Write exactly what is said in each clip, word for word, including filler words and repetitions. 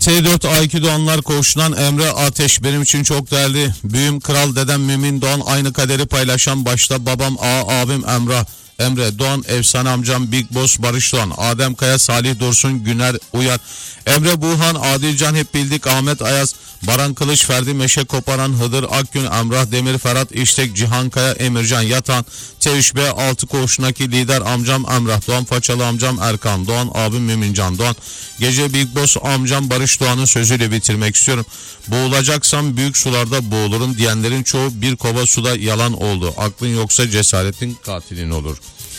T dört A iki Doğanlar Koğuşu'ndan Emre Ateş benim için çok değerli. Büyüm Kral dedem Mümin Doğan, aynı kaderi paylaşan başta babam A, abim Emrah. Emre Doğan, efsane amcam Big Boss Barış Doğan, Adem Kaya, Salih Dursun, Güner Uyar, Emre Buğhan, Adilcan hep bildik, Ahmet Ayaz, Baran Kılıç, Ferdi Meşe Koparan, Hıdır Akgün, Emrah Demir, Ferhat İştek, Cihan Kaya, Emircan Yatan, T üç B altı koğuşundaki lider amcam Emrah Doğan, Façalı amcam Erkan Doğan, abim Mümincan Doğan. Gece Big Boss amcam Barış Doğan'ın sözüyle bitirmek istiyorum. Boğulacaksam büyük sularda boğulurum diyenlerin çoğu bir kova suda yalan oldu. Aklın yoksa cesaretin katilin olur.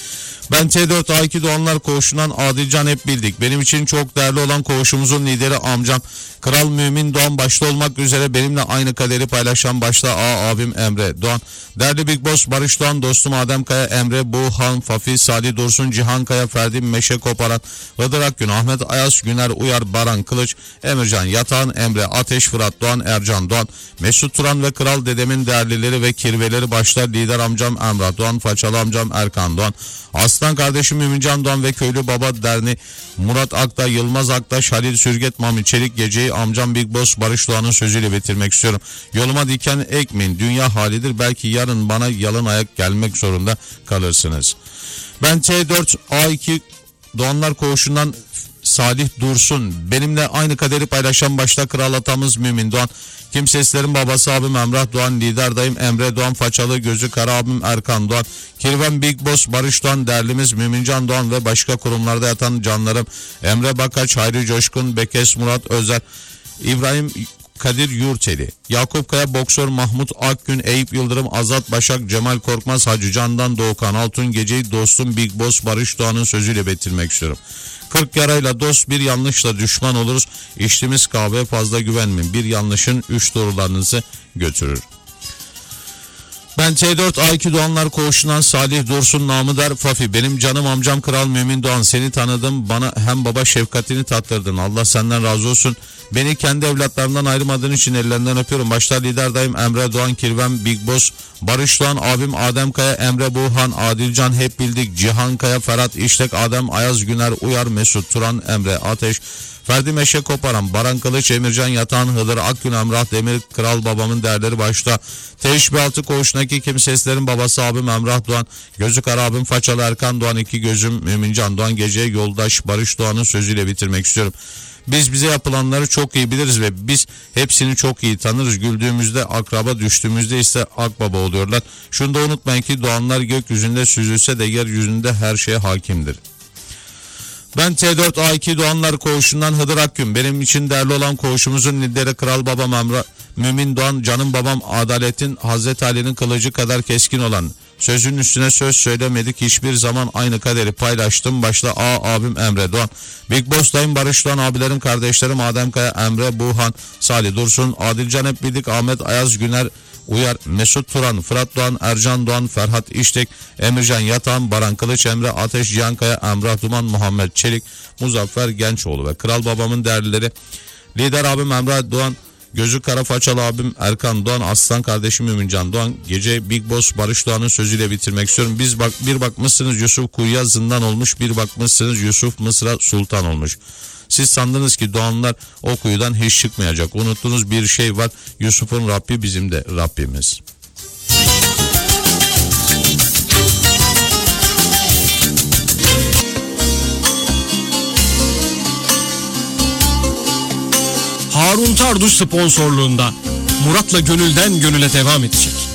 Ben T dört A iki Doğanlar Koğuşu'ndan Adilcan hep bildik. Benim için çok değerli olan koğuşumuzun lideri amcam Kral Mümin Doğan başta olmak üzere benimle aynı kaderi paylaşan başta A abim Emre Doğan. Değerli Big Boss Barış Doğan, dostum Adem Kaya, Emre Buğhan, Fafi, Salih Dursun, Cihan Kaya, Ferdi Meşe Koparan, Hıdır Akgün, Ahmet Ayaz, Güner Uyar, Baran Kılıç, Emircan Yatan, Emre Ateş, Fırat Doğan, Ercan Doğan, Mesut Turan ve Kral dedemin değerlileri ve kirveleri başta lider amcam Emrah Doğan, Façalı amcam Erkan Doğan, Aslan kardeşim Mümincan Doğan ve Köylü Baba Derneği Murat Akta, Yılmaz Aktaş, Halil Sürget, Mami Çelik, geceyi amcam Big Boss Barış Doğan'ın sözüyle bitirmek istiyorum. Yoluma diken ekmeyin, dünya halidir, belki yarın bana yalın ayak gelmek zorunda kalırsınız. Ben T dört A iki Doğanlar Koğuşu'ndan Salih Dursun, benimle aynı kaderi paylaşan başta kral atamız Mümin Doğan, kimsesizlerin babası abim Emrah Doğan, lider dayım Emre Doğan, Façalı gözü kara abim Erkan Doğan, Kirven Big Boss Barış Doğan, değerlimiz Mümincan Doğan ve başka kurumlarda yatan canlarım Emre Bakaç, Hayri Coşkun, Bekes Murat Özer, İbrahim Kadir Yurteli, Yakup Kaya, Boksör Mahmut Akgün, Eyüp Yıldırım, Azat Başak, Cemal Korkmaz, Hacı Candan, Doğukan Altun, geceyi dostum Big Boss Barış Doğan'ın sözüyle bitirmek istiyorum. kırk yarayla dost, bir yanlışla düşman oluruz. İçtiğimiz kahveye fazla güvenmeyin. Bir yanlışın üç doğrularınızı götürür. Ben T dört A iki Doğanlar Koğuşu'ndan Salih Dursun, namı der Fafi. Benim canım amcam Kral Mümin Doğan. Seni tanıdım, bana hem baba şefkatini tattırdın. Allah senden razı olsun. Beni kendi evlatlarımdan ayırmadığın için ellerinden öpüyorum. Başta lider dayım Emre Doğan, Kirven Big Boss Barış Doğan, abim Adem Kaya, Emre Buğhan, Adilcan hep bildik, Cihan Kaya, Ferhat İştek, Adem Ayaz, Güner Uyar, Mesut Turan, Emre Ateş, Ferdi Meşe Koparan, Baran Kılıç, Emircan Yatan, Hıdır Akgün, Emrah Demir, Kral babamın değerleri başta T üç B altı koğuşundaki kimsesizlerin babası abim Emrah Doğan, gözü kara abim Façalı Erkan Doğan, iki gözüm Mümincan Doğan, geceye yoldaş Barış Doğan'ın sözüyle bitirmek istiyorum. Biz bize yapılanları çok iyi biliriz ve biz hepsini çok iyi tanırız. Güldüğümüzde akraba, düştüğümüzde ise akbaba oluyorlar. Şunu da unutmayın ki doğanlar gökyüzünde süzülse de yeryüzünde her şeye hakimdir. Ben T dört A iki Doğanlar Koğuşu'ndan Hıdır Akgün. Benim için değerli olan koğuşumuzun lideri Kral Babam Emrah Mümin Doğan, canım babam Adalet'in Hazreti Ali'nin kılıcı kadar keskin olan. Sözün üstüne söz söylemedik, hiçbir zaman aynı kaderi paylaştım. Başta A abim Emre Doğan, Big Boss dayım Barış Doğan, abilerim kardeşlerim Adem Kaya, Emre Buğhan, Salih Dursun, Adilcan hep bildik, Ahmet Ayaz, Güner Uyar, Mesut Turan, Fırat Doğan, Ercan Doğan, Ferhat İştek, Emircan Yatan, Baran Kılıç, Emre Ateş, Cihan Kaya, Emrah Duman, Muhammed Çelik, Muzaffer Gençoğlu ve Kral babamın değerlileri lider abim Emrah Doğan, gözü kara Façalı abim Erkan Doğan, aslan kardeşim Mümincan Doğan, gece Big Boss Barış Doğan'ın sözüyle bitirmek istiyorum. Biz bak bir bakmışsınız Yusuf kuyuya zindan olmuş, bir bakmışsınız Yusuf Mısır'a sultan olmuş. Siz sandınız ki doğanlar o kuyudan hiç çıkmayacak. Unuttuğunuz bir şey var. Yusuf'un Rabbi bizim de Rabbimiz. Harun Tarduş sponsorluğunda Murat'la gönülden gönüle devam edecek.